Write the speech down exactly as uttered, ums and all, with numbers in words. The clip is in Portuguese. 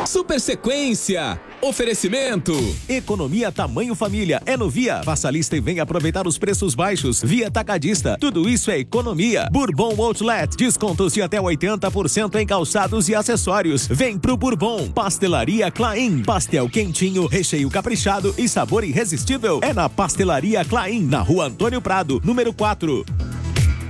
Super Sequência. Oferecimento. Economia tamanho família é no Via. Faça a lista e venha aproveitar os preços baixos. Via Atacadista. Tudo isso é economia. Bourbon Outlet. Descontos de até oitenta por cento em calçados e acessórios. Vem pro Bourbon. Pastelaria Clain. Pastel quentinho, recheio caprichado e sabor irresistível. É na Pastelaria Clain, na Rua Antônio Prado, número quatro.